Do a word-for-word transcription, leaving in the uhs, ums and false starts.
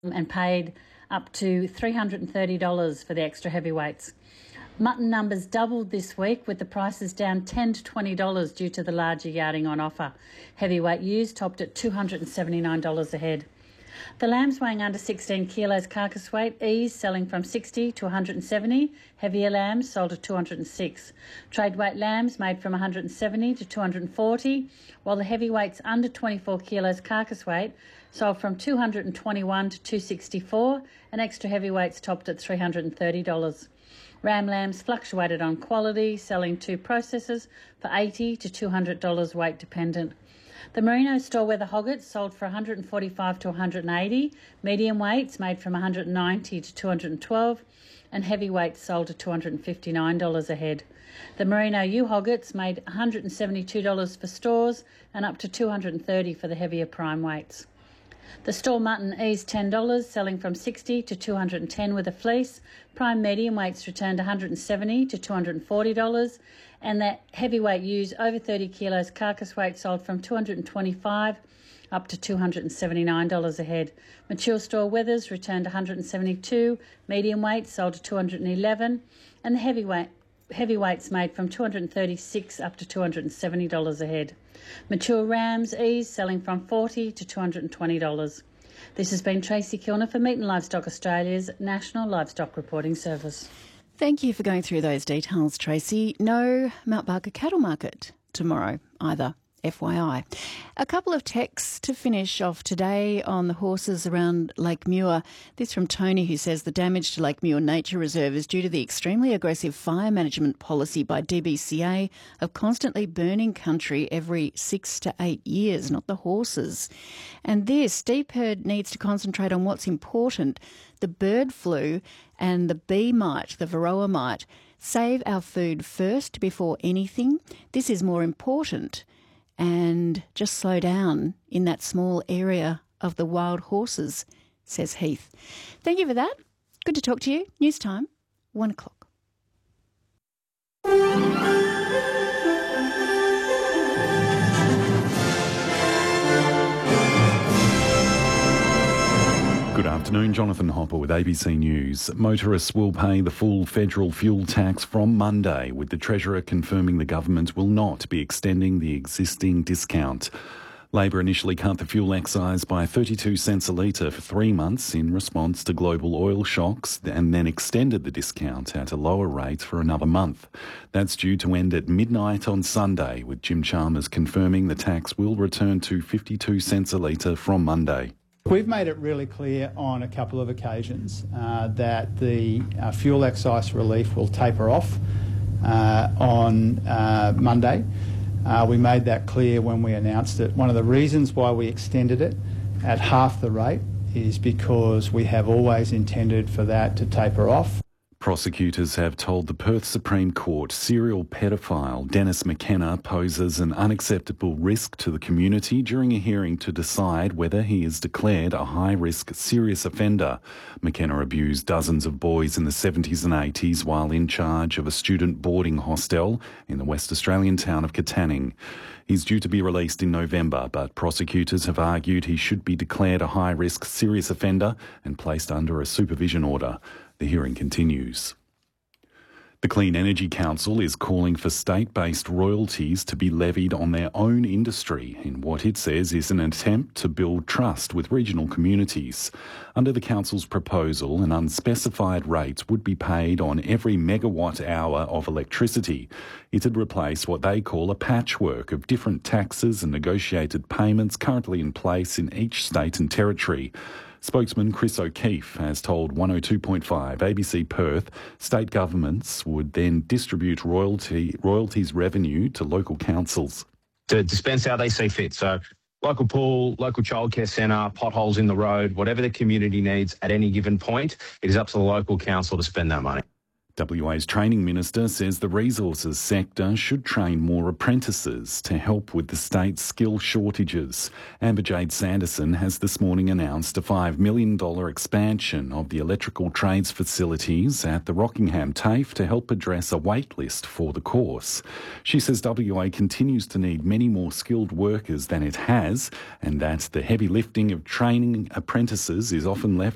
and paid up to three hundred thirty dollars for the extra heavyweights. Mutton numbers doubled this week, with the prices down ten to twenty dollars due to the larger yarding on offer. Heavyweight ewes topped at two hundred seventy-nine dollars a head. The lambs weighing under sixteen kilos carcass weight ease, selling from sixty to one hundred seventy. Heavier lambs sold at two hundred six. Trade weight lambs made from one hundred seventy to two hundred forty, while the heavyweights under twenty-four kilos carcass weight sold from two hundred twenty-one to two hundred sixty-four, and extra heavyweights topped at three hundred thirty dollars. Ram lambs fluctuated on quality, selling to processors for eighty dollars to two hundred dollars weight dependent. The Merino store weather hoggets sold for one hundred forty-five to one hundred eighty, medium weights made from one hundred ninety to two hundred twelve, and heavyweights sold at two hundred fifty-nine dollars a head. The Merino ewe hoggets made one hundred seventy-two dollars for stores and up to two hundred thirty dollars for the heavier prime weights. The store mutton eased ten dollars, selling from sixty to two hundred ten dollars with a fleece. Prime medium weights returned one hundred seventy dollars to two hundred forty dollars, and the heavyweight ewes over thirty kilos carcass weight sold from two hundred twenty-five dollars up to two hundred seventy-nine dollars a head. Mature store wethers returned one hundred seventy-two dollars, medium weights sold to two hundred eleven dollars, and the heavyweight heavyweights made from two hundred thirty-six dollars up to two hundred seventy dollars a head. Mature rams eased, selling from forty dollars to two hundred twenty dollars. This has been Tracy Kilner for Meat and Livestock Australia's National Livestock Reporting Service. Thank you for going through those details, Tracy. No Mount Barker cattle market tomorrow either, F Y I. A couple of texts to finish off today on the horses around Lake Muir. This from Tony, who says the damage to Lake Muir Nature Reserve is due to the extremely aggressive fire management policy by D B C A of constantly burning country every six to eight years, not the horses. And this, Deep Herd needs to concentrate on what's important, the bird flu and the bee mite, the varroa mite. Save our food first before anything. This is more important. And just slow down in that small area of the wild horses, says Heath. Thank you for that. Good to talk to you. News time, one o'clock. Good afternoon, Jonathan Hopper with A B C News. Motorists will pay the full federal fuel tax from Monday, with the Treasurer confirming the government will not be extending the existing discount. Labor initially cut the fuel excise by thirty-two cents a litre for three months in response to global oil shocks, and then extended the discount at a lower rate for another month. That's due to end at midnight on Sunday, with Jim Chalmers confirming the tax will return to fifty-two cents a litre from Monday. We've made it really clear on a couple of occasions uh, that the uh, fuel excise relief will taper off uh, on uh, Monday. Uh, we made that clear when we announced it. One of the reasons why we extended it at half the rate is because we have always intended for that to taper off. Prosecutors have told the Perth Supreme Court serial paedophile Dennis McKenna poses an unacceptable risk to the community during a hearing to decide whether he is declared a high-risk serious offender. McKenna abused dozens of boys in the seventies and eighties while in charge of a student boarding hostel in the West Australian town of Katanning. He's due to be released in November, but prosecutors have argued he should be declared a high-risk serious offender and placed under a supervision order. The hearing continues. The Clean Energy Council is calling for state-based royalties to be levied on their own industry in what it says is an attempt to build trust with regional communities. Under the council's proposal, an unspecified rate would be paid on every megawatt hour of electricity. It'd replace what they call a patchwork of different taxes and negotiated payments currently in place in each state and territory. Spokesman Chris O'Keefe has told one oh two point five A B C Perth state governments would then distribute royalty royalties revenue to local councils. To dispense how they see fit. So local pool, local childcare centre, potholes in the road, whatever the community needs at any given point, it is up to the local council to spend that money. W A's training minister says the resources sector should train more apprentices to help with the state's skill shortages. Amber Jade Sanderson has this morning announced a five million dollars expansion of the electrical trades facilities at the Rockingham TAFE to help address a wait list for the course. She says W A continues to need many more skilled workers than it has, and that the heavy lifting of training apprentices is often left